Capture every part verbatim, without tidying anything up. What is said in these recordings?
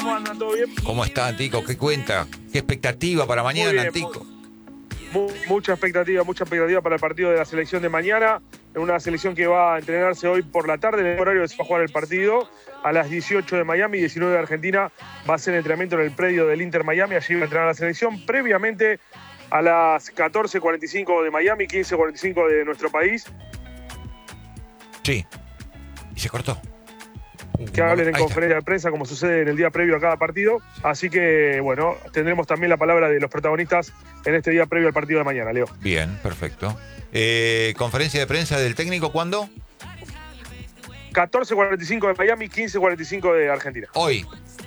¿Cómo andan? ¿Todo bien? ¿Cómo está, Antico? ¿Qué cuenta? ¿Qué expectativa para mañana, bien, Antico? Mu mucha expectativa, mucha expectativa para el partido de la selección de mañana. Una selección que va a entrenarse hoy por la tarde, en el horario que se va a jugar el partido. A las dieciocho de Miami, diecinueve de Argentina, va a ser entrenamiento en el predio del Inter Miami. Allí va a entrenar la selección. Previamente, a las catorce cuarenta y cinco de Miami, quince cuarenta y cinco de nuestro país. Sí. Y se cortó. Que hablen en Ahí conferencia está. de prensa, como sucede en el día previo a cada partido. Así que, bueno, tendremos también la palabra de los protagonistas en este día previo al partido de mañana, Leo. Bien, perfecto. Eh, ¿Conferencia de prensa del técnico cuándo? catorce cuarenta y cinco de Miami, quince cuarenta y cinco de Argentina. Hoy.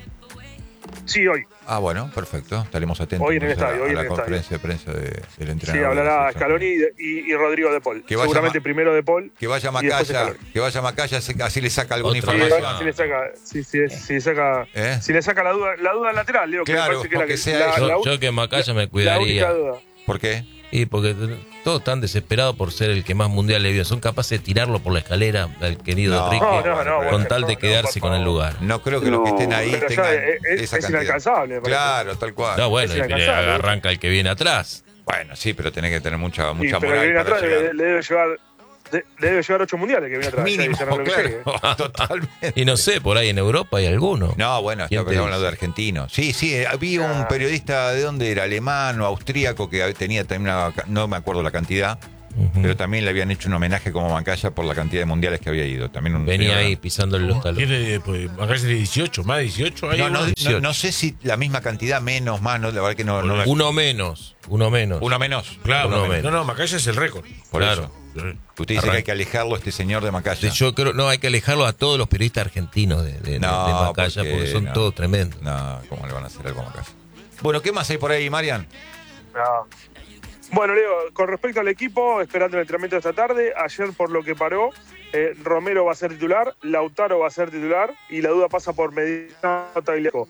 Sí, hoy. Ah, bueno, perfecto. Estaremos atentos Hoy en el entonces, estadio, a, hoy a en la el conferencia de prensa de, del entrenador. Sí, hablará Scaloni y, y, y Rodrigo de Paul. Que vaya Seguramente Ma- primero de Paul. Que vaya y después Macaya, Scaloni. que vaya Macaya, se- así le saca alguna Otra Sí, vez. información. si le saca, sí, sí, sí, le saca, ¿Eh? si le saca la duda, la duda lateral, Leo, que me Claro, parece que es la porque que sea la, eso. la, Yo, yo que Macaya me la cuidaría. única duda. ¿Por qué? Y porque todos están desesperados por ser el que más mundial le vio. Son capaces de tirarlo por la escalera al querido No, Enrique No, no, no, con bueno, tal de no, quedarse no, con por el favor. lugar. No creo que los que estén ahí Pero ya tengan es, es, esa es cantidad. inalcanzable, me parece. Claro, tal cual. No, bueno, Es y le inalcanzable. arranca el que viene atrás. Bueno, sí, pero tenés que tener mucha, Sí, mucha pero el que moral viene para atrás llegar. le, le debe llevar de- le debe llevar ocho mundiales que viene atrás. Mínimo, Ya dicen lo que claro. llegue. Totalmente. Y no sé, por ahí en Europa hay alguno. No, bueno, ¿Quién está te hablando de dice? argentinos. Sí, sí, eh, había un Ah. periodista, ¿de dónde era? Alemán o austríaco, que tenía también una, no me acuerdo la cantidad, Ujú. pero también le habían hecho un homenaje como Macaya por la cantidad de mundiales que había ido. También un Venía señor- ahí pisándole los talones. Tiene, pues, acá es de dieciocho, más de dieciocho. Hay No, no, uno. no, dieciocho. no sé si la misma cantidad, menos, más, no, la verdad que no, no me- Uno menos, uno menos. Uno menos. Claro, uno no, menos. no, Macaya es el récord. Por claro. eso. Usted dice que hay que alejarlo a este señor de Macaya. Yo creo, no, hay que alejarlo a todos los periodistas argentinos de, de, No, de Macaya porque porque son no. todos tremendos. No, ¿cómo le van a hacer algo a Macaya? Bueno, ¿qué más hay por ahí, Marian? No. Bueno, Leo, con respecto al equipo, esperando el entrenamiento de esta tarde, ayer por lo que paró, eh, Romero va a ser titular, Lautaro va a ser titular y la duda pasa por Medina o Tagliafico.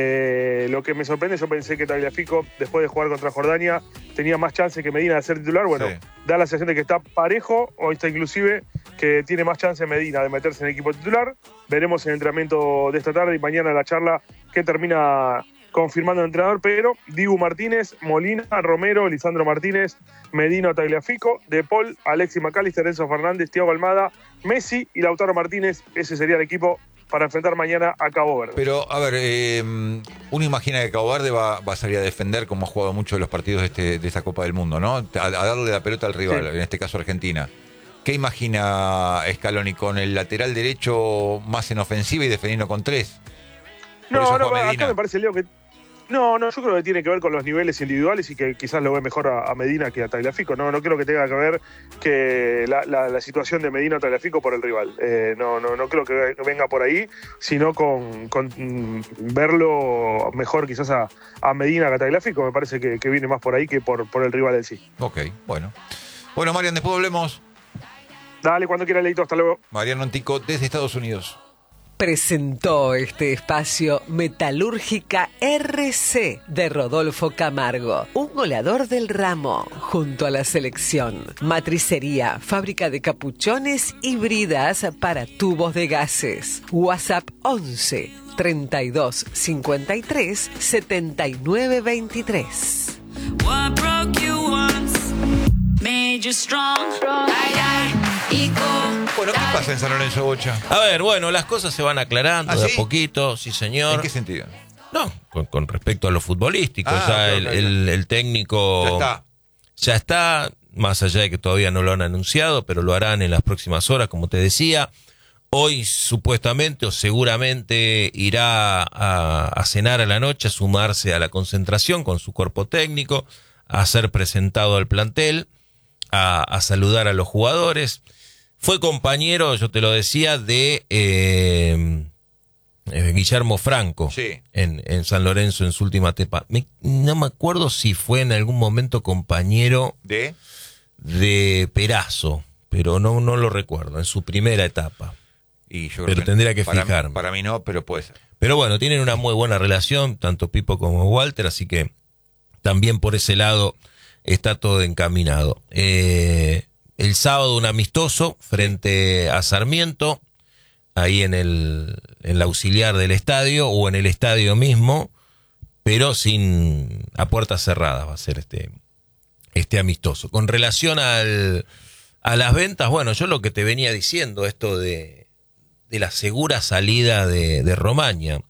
Eh, lo que me sorprende, yo pensé que Tagliafico, después de jugar contra Jordania, tenía más chance que Medina de ser titular. Bueno, Sí. da la sensación de que está parejo, o está inclusive que tiene más chance Medina de meterse en el equipo titular. Veremos el entrenamiento de esta tarde y mañana la charla que termina confirmando el entrenador, pero Dibu Martínez, Molina, Romero, Lisandro Martínez, Medina, Tagliafico, De Paul, Alexis McAllister, Enzo Fernández, Thiago Almada, Messi y Lautaro Martínez. Ese sería el equipo para enfrentar mañana a Cabo Verde. Pero, a ver, eh, uno imagina que Cabo Verde va, va a salir a defender, como ha jugado mucho de los partidos de, este, de esta Copa del Mundo, ¿no? A, a darle la pelota al rival, Sí. en este caso Argentina. ¿Qué imagina Scaloni con el lateral derecho más en ofensiva y defendiendo con tres? Por eso No, no, juega Medina. acá me parece, Leo, que... No, no, yo creo que tiene que ver con los niveles individuales y que quizás lo ve mejor a, a Medina que a Tagliafico. No, no creo que tenga que ver que la, la- la situación de Medina o Tagliafico por el rival. Eh, no, no, no creo que venga por ahí, sino con, con mm, verlo mejor quizás a, a Medina que a Tagliafico. Me parece que, que viene más por ahí que por, por el rival en sí. Ok, bueno. Bueno, Marian, después hablemos. Dale, cuando quiera, Leito, hasta luego. Mariano Antico, desde Estados Unidos. Presentó este espacio Metalúrgica R C de Rodolfo Camargo, un goleador del ramo, junto a la selección. Matricería, fábrica de capuchones y bridas para tubos de gases. WhatsApp once, treinta y dos, cincuenta y tres, setenta y nueve veintitrés. What broke you once made you strong. Ay, ay, y go. Bueno, ¿qué pasa en San Lorenzo, Bocha? A ver, bueno, las cosas se van aclarando ¿Ah, de sí? a poquito, sí señor. ¿En qué sentido? No, con, con respecto a lo futbolístico, Ah, ya ok, el, ok, el- el técnico Ya está. ya está, más allá de que todavía no lo han anunciado, pero lo harán en las próximas horas, como te decía. Hoy supuestamente o seguramente irá a, a cenar a la noche, a sumarse a la concentración con su cuerpo técnico, a ser presentado al plantel, a, a saludar a los jugadores. Fue compañero, yo te lo decía, de eh, eh, Guillermo Franco Sí. en, en San Lorenzo en su última etapa. Me- no me acuerdo si fue en algún momento compañero ¿De? de Perazo, pero no, no lo recuerdo, en su primera etapa. Y yo creo Pero tendría que para, fijarme. Para mí no, pero puede ser. Pero bueno, tienen una muy buena relación, tanto Pipo como Walter, así que también por ese lado está todo encaminado. Eh, el sábado un amistoso frente a Sarmiento, ahí en el, en la auxiliar del estadio o en el estadio mismo, pero sin a puertas cerradas va a ser este, este amistoso. Con relación al, a las ventas, bueno, yo lo que te venía diciendo, esto de, de la segura salida de, de Romaña,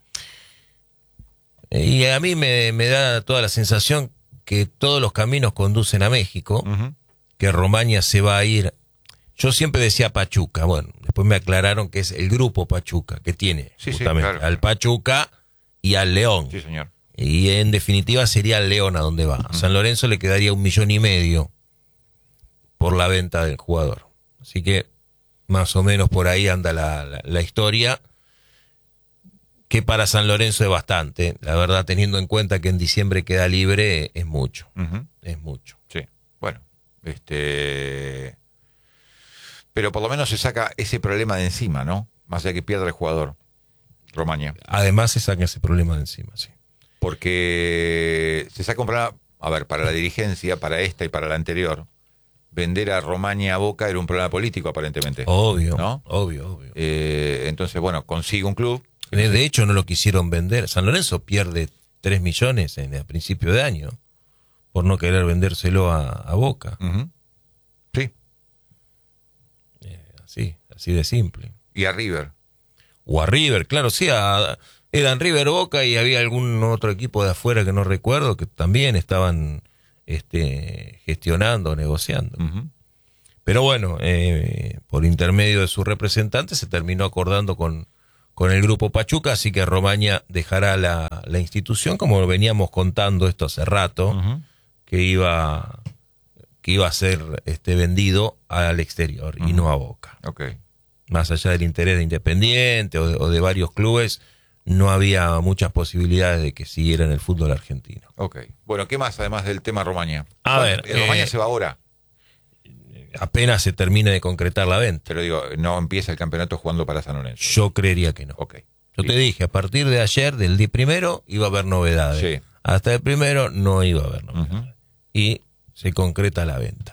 y a mí me, me da toda la sensación que todos los caminos conducen a México, uh-huh. que Romaña se va a ir. Yo siempre decía Pachuca, bueno, después me aclararon que es el grupo Pachuca, que tiene sí, justamente sí, claro. al Pachuca y al León. Sí, señor. Y en definitiva sería el León a donde va. A San Lorenzo le quedaría un millón y medio por la venta del jugador. Así que más o menos por ahí anda la, la, la historia, que para San Lorenzo es bastante. La verdad, teniendo en cuenta que en diciembre queda libre, es mucho. Uh-huh. Es mucho. Sí, bueno, este... pero por lo menos se saca ese problema de encima, ¿no? Más allá que pierda el jugador, Romaña. Además se saca ese problema de encima, sí. Porque se saca un problema, a ver, para la dirigencia, para esta y para la anterior, vender a Romaña a Boca era un problema político, aparentemente. Obvio, ¿no? Obvio, obvio. Eh, entonces, bueno, consigue un club. De hecho, no lo quisieron vender. San Lorenzo pierde tres millones en el principio de año por no querer vendérselo a, a Boca. Uh-huh. Sí. Eh, así, así de simple. Y a River. O a River, claro, sí, a, eran River, Boca y había algún otro equipo de afuera que no recuerdo que también estaban este, gestionando, negociando. Uh-huh. Pero bueno, eh, por intermedio de su representante se terminó acordando con, con el grupo Pachuca, así que Romaña dejará la, la institución, como veníamos contando esto hace rato, uh-huh. que iba que iba a ser este, vendido al exterior uh-huh. y no a Boca. Okay. Más allá del interés de Independiente o de, o de varios clubes, no había muchas posibilidades de que siguiera en el fútbol argentino. Ok. Bueno, ¿qué más además del tema Romaña? A bueno, ver, Romaña eh, se va ahora. Apenas se termine de concretar la venta. Pero digo, no empieza el campeonato jugando para San Lorenzo. Yo creería que no. Okay. Yo sí. te dije, a partir de ayer, del día primero, iba a haber novedades. Sí. Hasta el primero no iba a haber novedades. Uh-huh. Y se concreta la venta.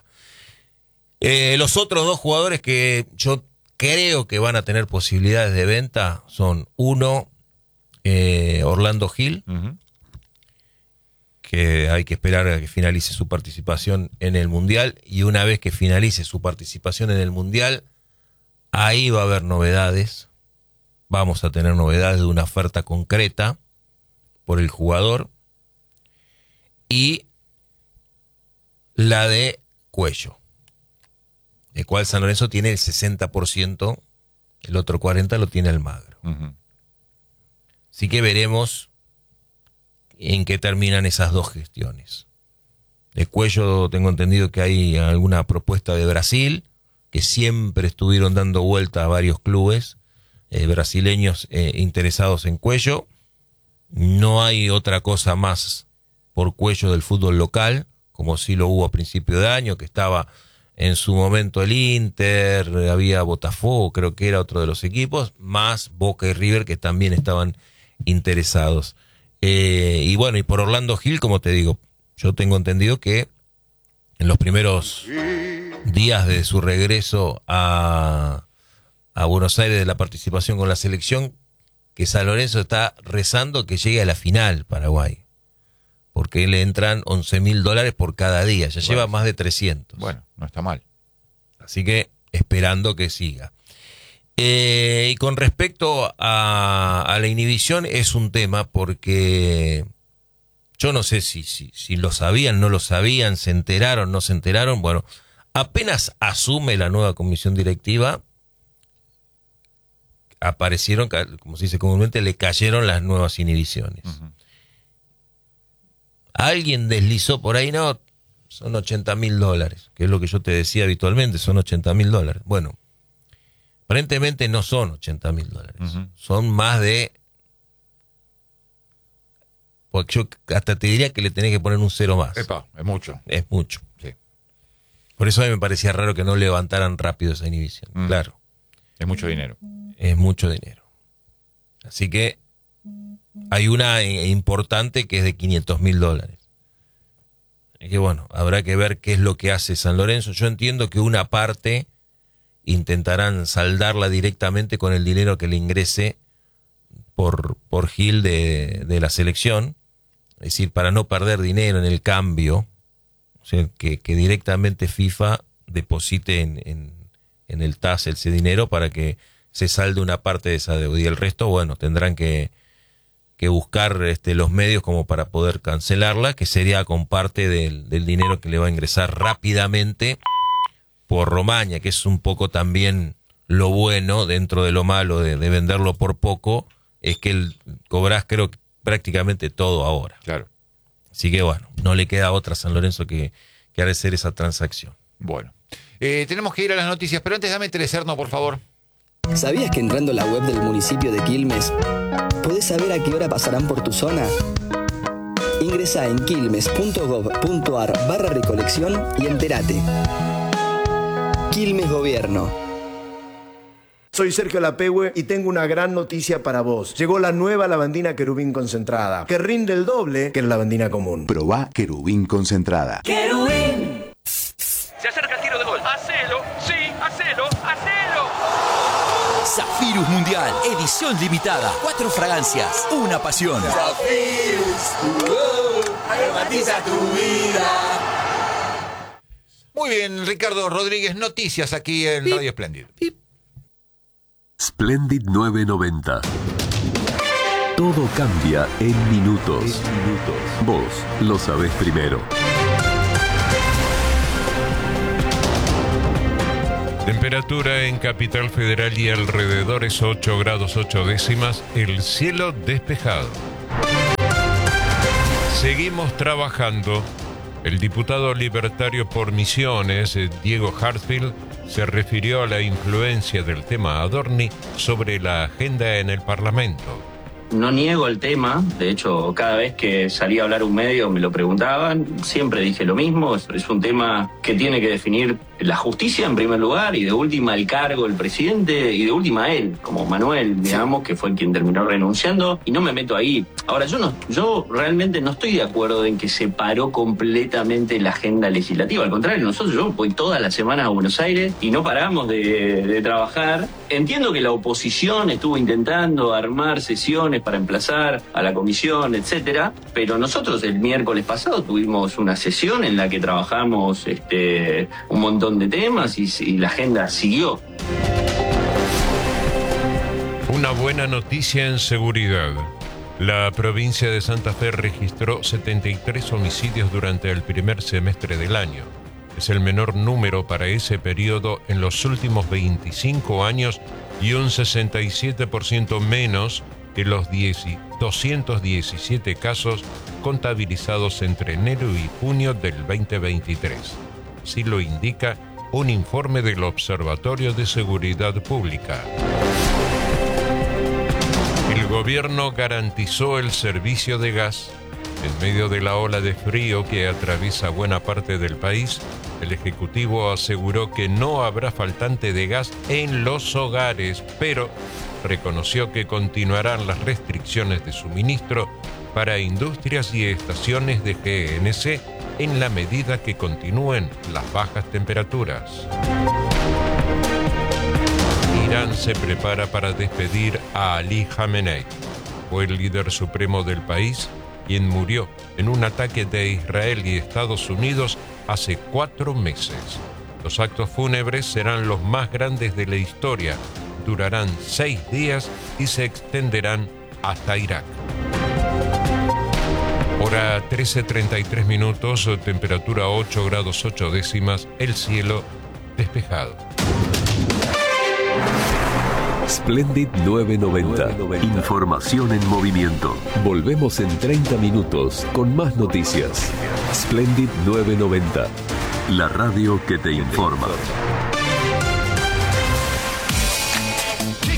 Eh, los otros dos jugadores que yo creo que van a tener posibilidades de venta son uno, eh, Orlando Gil, uh-huh. que hay que esperar a que finalice su participación en el Mundial, y una vez que finalice su participación en el Mundial, ahí va a haber novedades. Vamos a tener novedades de una oferta concreta por el jugador, y la de Cuello, el cual San Lorenzo tiene el sesenta por ciento, el otro cuarenta por ciento lo tiene Almagro. Uh-huh. Así que veremos en qué terminan esas dos gestiones. De Cuello tengo entendido que hay alguna propuesta de Brasil, que siempre estuvieron dando vuelta a varios clubes eh, brasileños eh, interesados en Cuello. No hay otra cosa más por Cuello del fútbol local, como sí lo hubo a principio de año, que estaba en su momento el Inter, había Botafogo, creo que era otro de los equipos, más Boca y River, que también estaban interesados. Eh, y bueno, y por Orlando Gil, como te digo, yo tengo entendido que en los primeros días de su regreso a, a Buenos Aires, de la participación con la selección, que San Lorenzo está rezando que llegue a la final Paraguay, porque le entran once mil dólares por cada día, ya bueno, lleva más de trescientos. Bueno, no está mal. Así que esperando que siga. Eh, y con respecto a, a la inhibición, es un tema porque yo no sé si, si, si lo sabían, no lo sabían, se enteraron, no se enteraron. Bueno, apenas asume la nueva comisión directiva, aparecieron, como se dice comúnmente, le cayeron las nuevas inhibiciones. Uh-huh. Alguien deslizó por ahí, no, son ochenta mil dólares, que es lo que yo te decía habitualmente, son ochenta mil dólares. Bueno, aparentemente no son ochenta mil dólares, uh-huh. son más de... Porque yo hasta te diría que le tenés que poner un cero más. Epa, es mucho. Es mucho. Sí. Por eso a mí me parecía raro que no levantaran rápido esa inhibición. Uh-huh. Claro. Es mucho dinero. Es mucho dinero. Así que hay una importante que es de quinientos mil dólares. Y que bueno, habrá que ver qué es lo que hace San Lorenzo. Yo entiendo que una parte intentarán saldarla directamente con el dinero que le ingrese por, por Gil de, de la selección, es decir, para no perder dinero en el cambio, o sea, que, que directamente FIFA deposite en, en, en el T A S ese dinero para que se salde una parte de esa deuda, y el resto, bueno, tendrán que, que buscar este, los medios como para poder cancelarla, que sería con parte del, del dinero que le va a ingresar rápidamente por Romaña, que es un poco también lo bueno dentro de lo malo de, de venderlo por poco, es que el, cobrás creo que prácticamente todo ahora. Claro. Así que bueno, no le queda otra a San Lorenzo que, que hacer esa transacción. Bueno, eh, tenemos que ir a las noticias, pero antes dame Teleserno, por favor. ¿Sabías que entrando a la web del municipio de Quilmes podés saber a qué hora pasarán por tu zona? Ingresá en quilmes.gov.ar barra recolección y entérate. Quilmes Gobierno. Soy Sergio Lapehue y tengo una gran noticia para vos. Llegó la nueva lavandina Querubín concentrada, que rinde el doble que la lavandina común. Probá Querubín concentrada. Querubín. Se acerca el tiro de gol. ¡Hacelo! ¡Sí! ¡Hacelo! ¡Hacelo! Zafirus Mundial, edición limitada. Cuatro fragancias, una pasión. Zafirus, uh, aromatiza tu vida. Muy bien, Ricardo Rodríguez, noticias aquí en Radio Splendid. Splendid nueve noventa. Todo cambia en minutos. Vos lo sabés primero. Temperatura en Capital Federal y alrededores ocho grados ocho décimas, el cielo despejado. Seguimos trabajando. El diputado libertario por Misiones, Diego Hartfield, se refirió a la influencia del tema Adorni sobre la agenda en el Parlamento. No niego el tema, de hecho cada vez que salía a hablar un medio me lo preguntaban, siempre dije lo mismo, es un tema que tiene que definir la justicia en primer lugar y de última el cargo del presidente y de última él, como Manuel, digamos, que fue quien terminó renunciando, y no me meto ahí. Ahora, yo no, yo realmente no estoy de acuerdo en que se paró completamente la agenda legislativa, al contrario, nosotros, yo voy todas las semanas a Buenos Aires y no paramos de, de trabajar. Entiendo que la oposición estuvo intentando armar sesiones para emplazar a la comisión, etcétera, pero nosotros el miércoles pasado tuvimos una sesión en la que trabajamos este, un montón de temas y, y la agenda siguió. Una buena noticia en seguridad. La provincia de Santa Fe registró setenta y tres homicidios durante el primer semestre del año. Es el menor número para ese periodo en los últimos veinticinco años y un sesenta y siete por ciento menos que los doscientos diecisiete casos contabilizados entre enero y junio del veinte veintitrés. Así lo indica un informe del Observatorio de Seguridad Pública. El gobierno garantizó el servicio de gas. En medio de la ola de frío que atraviesa buena parte del país, el Ejecutivo aseguró que no habrá faltante de gas en los hogares, pero reconoció que continuarán las restricciones de suministro para industrias y estaciones de G N C en la medida que continúen las bajas temperaturas. Irán se prepara para despedir a Ali Khamenei. Fue el líder supremo del país quien murió en un ataque de Israel y Estados Unidos hace cuatro meses. Los actos fúnebres serán los más grandes de la historia, durarán seis días y se extenderán hasta Irak. Hora trece treinta y tres minutos, temperatura ocho grados ocho décimas, el cielo despejado. Splendid nueve noventa. Información en movimiento. Volvemos en treinta minutos con más noticias. Splendid nueve noventa. La radio que te informa.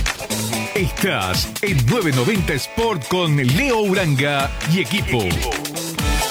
Estás en nueve noventa Sport con Leo Uranga y equipo.